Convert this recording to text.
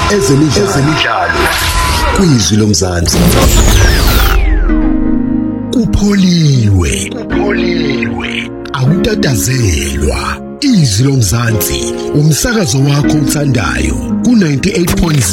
ezemidlalo kwizwi lomzansi. Kupholiwe awutatazelwa. Izwi lomzansi umsakazo wakho uthandayo ku 98.0